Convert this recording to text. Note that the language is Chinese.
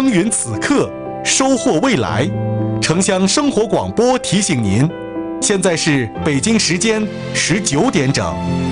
耕耘此刻，收获未来。城乡生活广播提醒您，现在是北京时间19点整。